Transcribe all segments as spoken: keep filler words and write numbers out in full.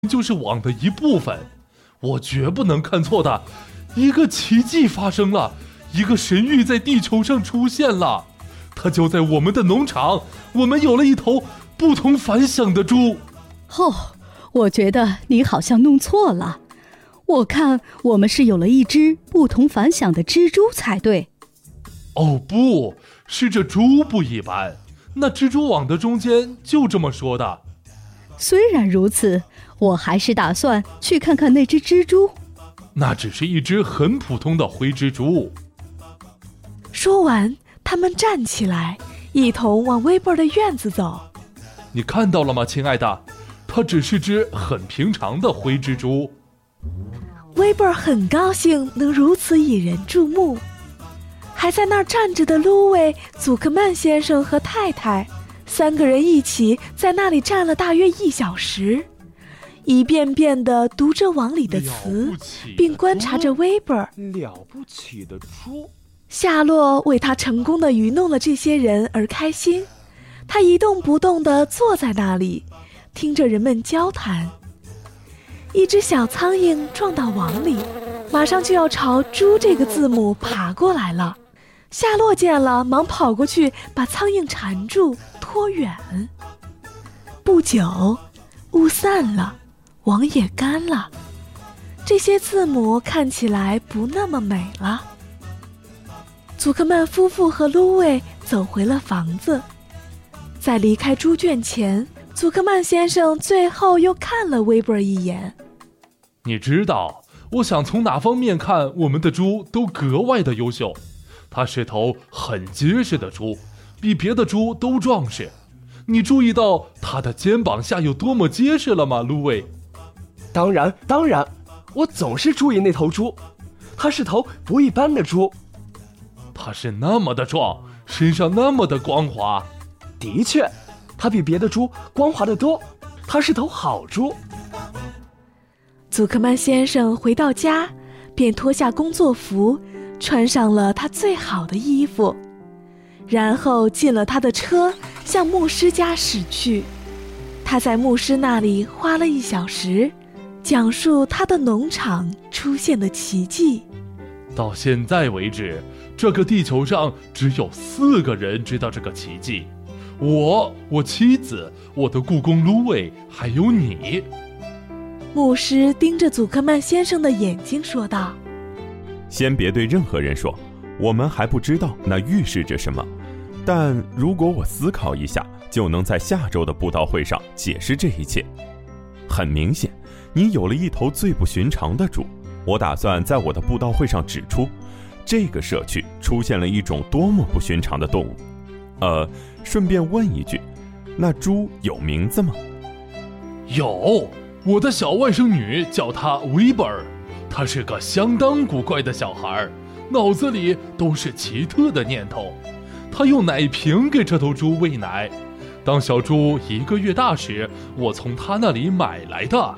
就是网的一部分，我绝不能看错的。一个奇迹发生了，一个神谕在地球上出现了，它就在我们的农场，我们有了一头不同凡响的猪。 哦，我觉得你好像弄错了，我看我们是有了一只不同凡响的蜘蛛才对。 哦不，是这猪不一般，那蜘蛛网的中间就这么说的。 虽然如此，我还是打算去看看那只蜘蛛。 那只是一只很普通的灰蜘蛛。 说完，他们站起来，一同往威伯的院子走。 你看到了吗，亲爱的？它只是只很平常的灰蜘蛛。 威伯很高兴能如此引人注目。还在那儿站着的芦苇、祖克曼先生和太太，三个人一起在那里站了大约一小时，一遍遍地读着网里的词，并观察着威伯。 了不起的猪。 夏洛为他成功地愚弄了这些人而开心，他一动不动地坐在那里，听着人们交谈。一只小苍蝇撞到网里，马上就要朝猪这个字母爬过来了。夏洛见了，忙跑过去把苍蝇缠住，拖远。不久，雾散了，网也干了，这些字母看起来不那么美了。祖克曼夫妇和芦苇走回了房子，在离开猪圈前，祖克曼先生最后又看了威伯一眼。 你知道，我想从哪方面看，我们的猪都格外的优秀。它是头很结实的猪，比别的猪都壮实。你注意到它的肩膀下有多么结实了吗，芦苇？ 当然当然，我总是注意那头猪，它是头不一般的猪。 它是那么的壮，身上那么的光滑。 的确，它比别的猪光滑得多，它是头好猪。 祖克曼先生回到家，便脱下工作服，穿上了他最好的衣服，然后进了他的车，向牧师家驶去。他在牧师那里花了一小时，讲述他的农场出现的奇迹。 到现在为止，这个地球上只有四个人知道这个奇迹：我、我妻子、我的雇工芦苇，还有你。 牧师盯着祖克曼先生的眼睛说道： 先别对任何人说，我们还不知道那预示着什么，但如果我思考一下，就能在下周的布道会上解释这一切。很明显，你有了一头最不寻常的猪，我打算在我的布道会上指出，这个社区出现了一种多么不寻常的动物。呃，顺便问一句，那猪有名字吗？ 有，我的小外甥女叫她威伯尔，她是个相当古怪的小孩，脑子里都是奇特的念头。她用奶瓶给这头猪喂奶，当小猪一个月大时，我从她那里买来的。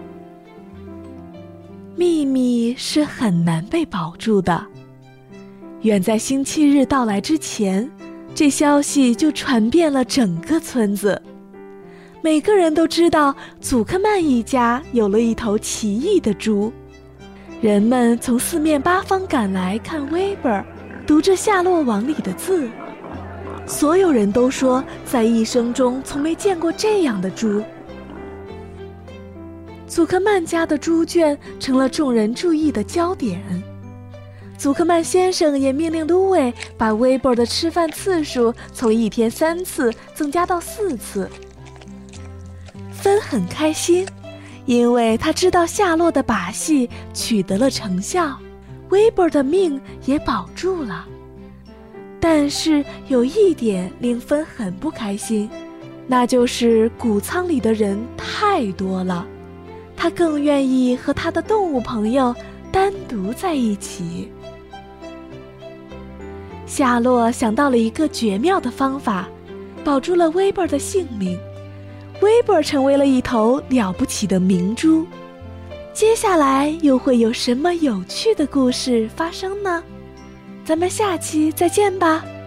秘密是很难被保住的。远在星期日到来之前，这消息就传遍了整个村子。每个人都知道祖克曼一家有了一头奇异的猪。人们从四面八方赶来看威伯读着夏洛网里的字。所有人都说在一生中从没见过这样的猪。祖克曼家的猪圈成了众人注意的焦点。祖克曼先生也命令芦苇把威伯的吃饭次数从一天三次增加到四次。芬很开心，因为他知道夏洛的把戏取得了成效，威伯的命也保住了。但是有一点令芬很不开心，那就是谷仓里的人太多了，他更愿意和他的动物朋友单独在一起。夏洛想到了一个绝妙的方法，保住了威伯的性命。威伯成为了一头了不起的明珠。接下来又会有什么有趣的故事发生呢？咱们下期再见吧。